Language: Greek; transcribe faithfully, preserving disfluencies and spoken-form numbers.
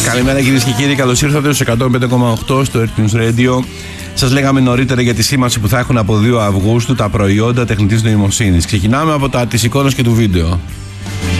Καλημέρα κυρίες και κύριοι, καλώς ήρθατε στο εκατόν πέντε κόμμα οκτώ στο Earth News Radio. Σας λέγαμε νωρίτερα για τη σήμανση που θα έχουν από δύο Αυγούστου τα προϊόντα τεχνητής νοημοσύνης. Ξεκινάμε από τα της εικόνας και του βίντεο.